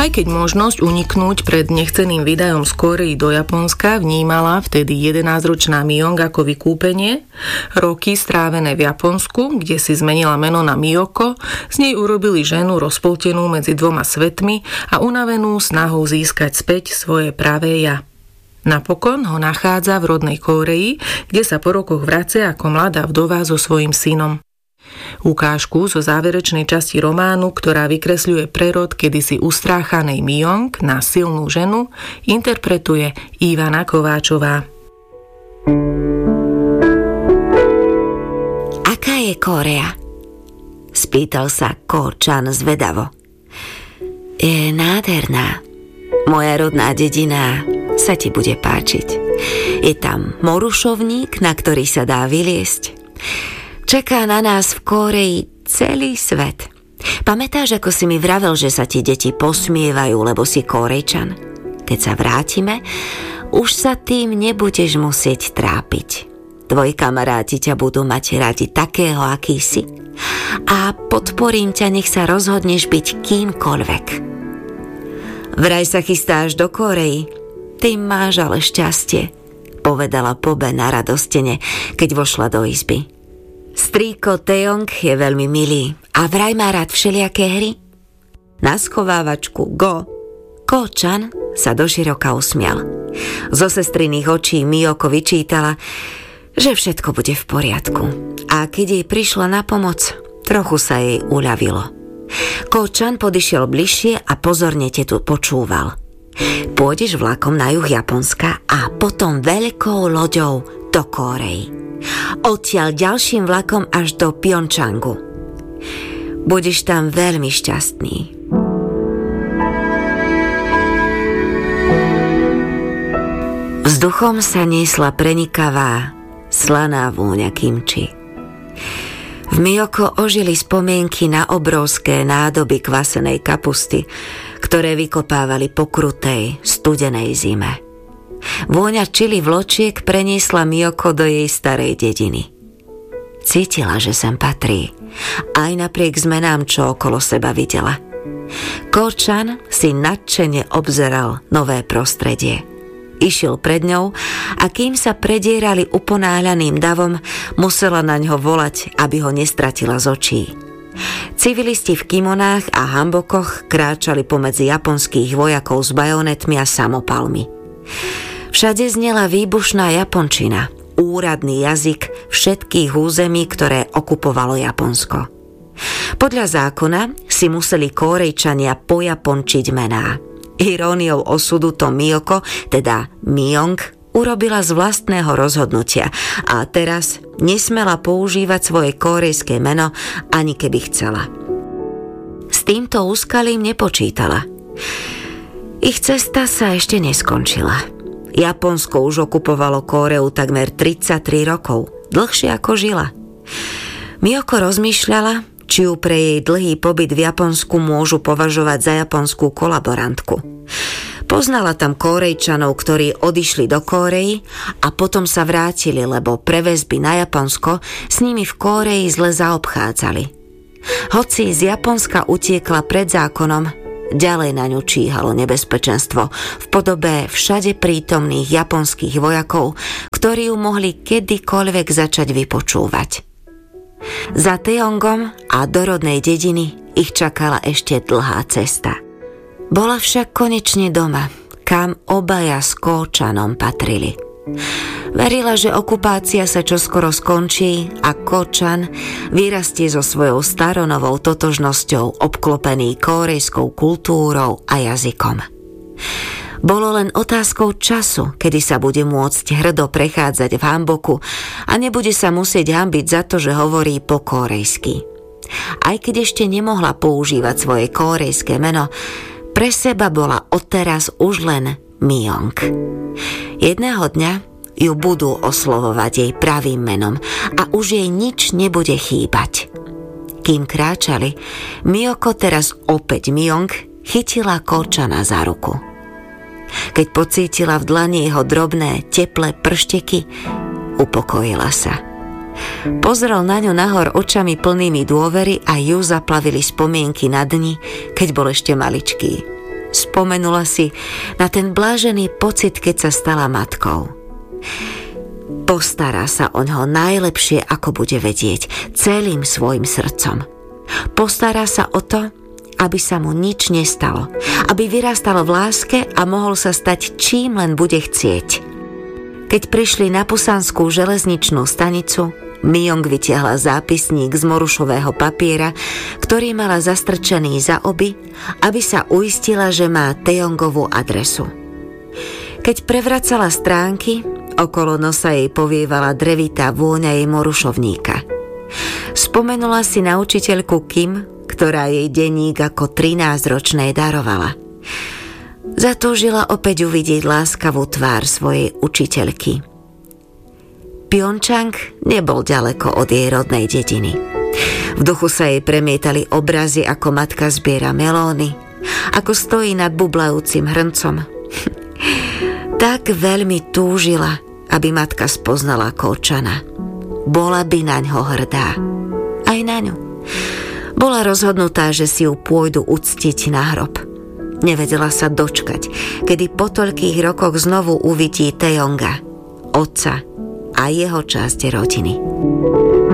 Aj keď možnosť uniknúť pred nechceným výdajom z Kórey do Japonska vnímala vtedy 11-ročná Miyong ako vykúpenie, roky strávené v Japonsku, kde si zmenila meno na Miyoko, z nej urobili ženu rozpoltenú medzi dvoma svetmi a unavenú snahou získať späť svoje pravé ja. Napokon ho nachádza v rodnej Kóreji, kde sa po rokoch vracia ako mladá vdova so svojím synom. Ukážku zo záverečnej časti románu, ktorá vykresľuje prerod kedysi ustráchanej Miyong na silnú ženu, interpretuje Ivana Kováčová. Aká je Kórea? Spýtal sa Ko-chan zvedavo. Je nádherná. Moja rodná dedina sa ti bude páčiť. Je tam morušovník, na ktorý sa dá vyliesť. Čaká na nás v Kóreji celý svet. Pamätáš, ako si mi vravel, že sa ti deti posmievajú, lebo si Kórejčan? Keď sa vrátime, už sa tým nebudeš musieť trápiť. Tvoji kamaráti ťa budú mať radi takého, aký si. A podporím ťa, nech sa rozhodneš byť kýmkoľvek. Vraj sa chystáš do Kórei. Ty máš ale šťastie, povedala Pobe na radostene, keď vošla do izby. Strýko Taeyong je veľmi milý a vraj má rád všelijaké hry. Na schovávačku Go Ko-chan sa doširoka usmial. Zo sestriných očí Miyoko vyčítala, že všetko bude v poriadku. A keď jej prišla na pomoc, trochu sa jej uľavilo. Ko-chan podišiel bližšie a pozorne tetu počúval. Pôjdeš vlakom na juh Japonska a potom veľkou loďou do Kórey. Odtiaľ ďalším vlakom až do Pyeongchangu. Budeš tam veľmi šťastný. Vzduchom sa niesla prenikavá, slaná vôňa kimči. V Miyoko ožili spomienky na obrovské nádoby kvasenej kapusty, ktoré vykopávali po krutej, studenej zime. Vôňa čili vločiek preniesla Miyoko do jej starej dediny. Cítila, že sem patrí, aj napriek zmenám, čo okolo seba videla. Ko-chan si nadšene obzeral nové prostredie. Išiel pred ňou a kým sa predierali uponáhľaným davom, musela na ňo volať, aby ho nestratila z očí. Civilisti v kimonách a hanbokoch kráčali pomedzi japonských vojakov s bajonetmi a samopalmi. Všade znela výbušná japončina, úradný jazyk všetkých území, ktoré okupovalo Japonsko. Podľa zákona si museli Kórejčania pojapončiť mená. Iróniou osudu to Miyoko, teda Miyong, urobila z vlastného rozhodnutia a teraz nesmela používať svoje kórejské meno, ani keby chcela. S týmto úskalím nepočítala. Ich cesta sa ešte neskončila. Japonsko už okupovalo Kóreu takmer 33 rokov, dlhšie ako žila. Miyoko rozmýšľala, či ju pre jej dlhý pobyt v Japonsku môžu považovať za japonskú kolaborantku. Poznala tam Kórejčanov, ktorí odišli do Kórei a potom sa vrátili, lebo pre väzby na Japonsko s nimi v Kórei zle zaobchádzali. Hoci z Japonska utiekla pred zákonom, ďalej na ňu číhalo nebezpečenstvo v podobe všade prítomných japonských vojakov, ktorí ju mohli kedykoľvek začať vypočúvať. Za Taeyongom a do rodnej dediny ich čakala ešte dlhá cesta. Bola však konečne doma, kam obaja s Ko-chanom patrili. Verila, že okupácia sa čoskoro skončí a Ko-chan vyrastie so svojou staronovou totožnosťou obklopený kórejskou kultúrou a jazykom. Bolo len otázkou času, kedy sa bude môcť hrdo prechádzať v hanboku a nebude sa musieť hanbiť za to, že hovorí po kórejsky. Aj keď ešte nemohla používať svoje kórejské meno, pre seba bola odteraz už len Miyong. Jedného dňa ju budú oslovovať jej pravým menom a už jej nič nebude chýbať. Kým kráčali, Miyoko, teraz opäť Miyong, chytila Ko-chana za ruku. Keď pocítila v dlani jeho drobné, teplé pršteky, upokojila sa. Pozrel na ňu nahor očami plnými dôvery a ju zaplavili spomienky na dni, keď bol ešte maličký. Spomenula si na ten blážený pocit, keď sa stala matkou. Postará sa oňho najlepšie, ako bude vedieť, celým svojim srdcom. Postará sa o to, aby sa mu nič nestalo, aby vyrástal v láske a mohol sa stať čím len bude chcieť. Keď prišli na pusanskú železničnú stanicu, Myong vytiahla zápisník z morušového papiera, ktorý mala zastrčený za oby, aby sa uistila, že má Taejongovú adresu. Keď prevracala stránky, okolo nosa jej povievala drevitá vôňa jej morušovníka. Spomenula si na učiteľku Kim, ktorá jej denník ako 13-ročnej darovala. Zatúžila opäť uvidieť láskavú tvár svojej učiteľky. Pjončang nebol ďaleko od jej rodnej dediny. V duchu sa jej premietali obrazy, ako matka zbiera melóny, ako stojí nad bublajúcim hrncom. Tak veľmi túžila, aby matka spoznala Kóčana. Bola by naňho hrdá. Aj na ňu. Bola rozhodnutá, že si ju pôjdu uctiť na hrob. Nevedela sa dočkať, kedy po toľkých rokoch znovu uvidí Taejonga, otca a jeho časť rodiny.